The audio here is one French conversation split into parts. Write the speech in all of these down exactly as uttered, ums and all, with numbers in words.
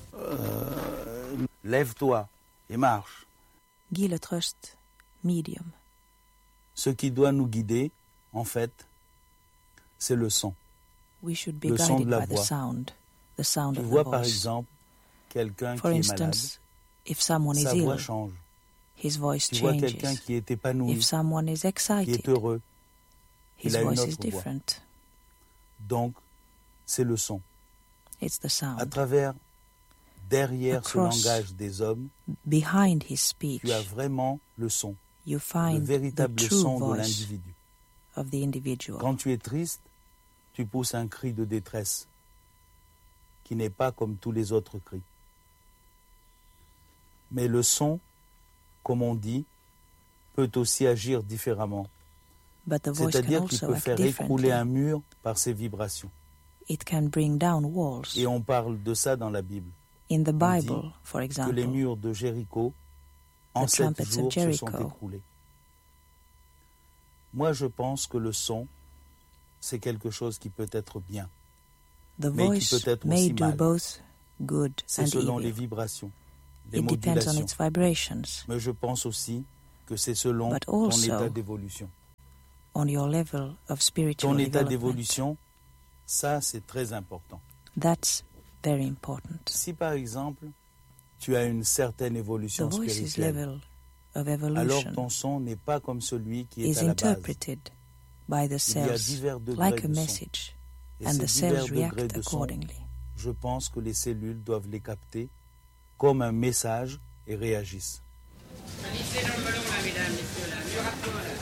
Euh, lève-toi et marche. Gi le trøst, medium. Ce qui doit nous guider, en fait, c'est le son. We should be Le son guided de la by the voix. sound, the sound Tu of vois the par voice. exemple quelqu'un For qui est malade, instance, if someone is sa voix ill, change. his voice Tu vois quelqu'un changes. qui est épanoui, If someone is qui est excited, heureux, his il a une voice autre is voix. different. Donc, c'est le son. It's the À sound. travers, derrière Across, ce langage des hommes, behind his speech, tu as vraiment le son, you le find the véritable true son de voice l'individu. of the individual. Quand tu es triste, tu pousses un cri de détresse qui n'est pas comme tous les autres cris. Mais le son, comme on dit, peut aussi agir différemment. But the voice can C'est-à-dire qu'il also peut act faire écrouler differently. un mur par ses vibrations. It can bring down walls. Et on parle de ça dans la Bible. In the On Bible, dit for que les example, murs de Jéricho, en the sept trumpets of jours, se sont Jericho. écroulés. Moi, je pense que le son, c'est quelque chose qui peut être bien. the mais qui voice peut être may aussi do mal. both good C'est and selon les evil. vibrations, les It depends on modulations. its vibrations, Mais je pense aussi que c'est selon But ton also état d'évolution. on your level of spiritual Ton état development. d'évolution, ça, c'est très important. That's very important. Si, par exemple, tu as une certaine The évolution voice's spirituelle, level of alors evolution ton son n'est pas comme celui qui est is à la base. interpreted by the Il y a cells divers degrés like a de son. message, Et and ces the divers cells degrés react de son, accordingly. je pense que les cellules doivent les capter comme un message et réagissent. Allez, dans le ballon là, mesdames, messieurs, là. Mieux rapidement, là.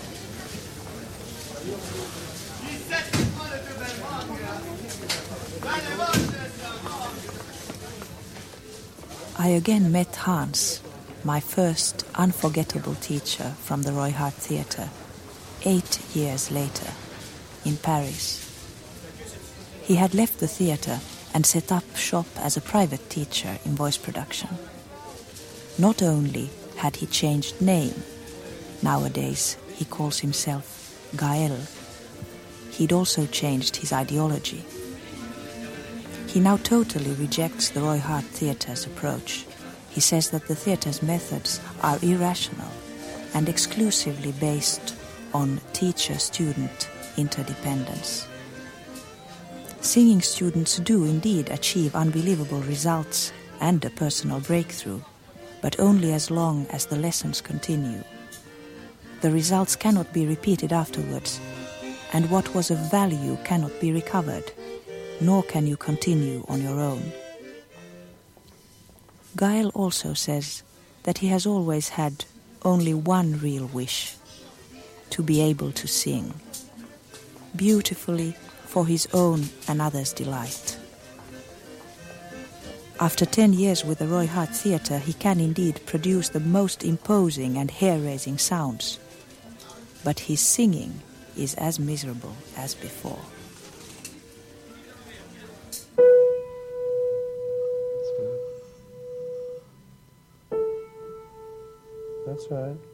I again met Hans, my first unforgettable teacher from the Roy Hart Theatre, eight years later, in Paris. He had left the theatre and set up shop as a private teacher in voice production. Not only had he changed name, nowadays he calls himself Gael, he'd also changed his ideology. He now totally rejects the Roy Hart Theatre's approach. He says that the theatre's methods are irrational and exclusively based on teacher-student interdependence. Singing students do indeed achieve unbelievable results and a personal breakthrough, but only as long as the lessons continue. The results cannot be repeated afterwards, and what was of value cannot be recovered, nor can you continue on your own. Gael also says that he has always had only one real wish, to be able to sing, beautifully for his own and others' delight. After ten years with the Roy Hart Theatre, he can indeed produce the most imposing and hair-raising sounds, but his singing is as miserable as before. That's right.